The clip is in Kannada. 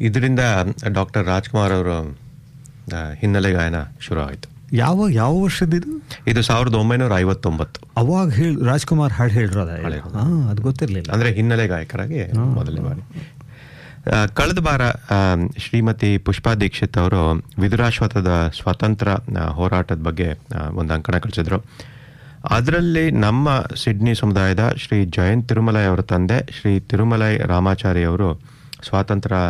ಇದರಿಂದ ಡಾಕ್ಟರ್ ರಾಜ್ಕುಮಾರ್ ಅವರು ಹಿನ್ನೆಲೆ ಗಾಯನ ಶುರು ಆಯಿತು. ಯಾವ ವರ್ಷದಿದು? ಇದು 1959. ಅವಾಗ ರಾಜ್ಕುಮಾರ್ ಹಾಡು ಹೇಳಿರೋದ? ಅದು ಗೊತ್ತಿರಲಿಲ್ಲ. ಅಂದರೆ ಹಿನ್ನೆಲೆ ಗಾಯಕರಾಗಿ ಮೊದಲನೇ ಬಾರಿ. ಕಳೆದ ವಾರ ಶ್ರೀಮತಿ ಪುಷ್ಪಾ ದೀಕ್ಷಿತ್ ಅವರು ವಿದುರಾಶ್ವತ್ಥದ ಸ್ವಾತಂತ್ರ್ಯ ಹೋರಾಟದ ಬಗ್ಗೆ ಒಂದು ಅಂಕಣ ಕಳಿಸಿದ್ರು. ಅದರಲ್ಲಿ ನಮ್ಮ ಸಿಡ್ನಿ ಸಮುದಾಯದ ಶ್ರೀ ಜಯಂತ್ ತಿರುಮಲೈ ಅವರ ತಂದೆ ಶ್ರೀ ತಿರುಮಲೈ ರಾಮಾಚಾರಿ ಅವರು ಸ್ವಾತಂತ್ರ್ಯ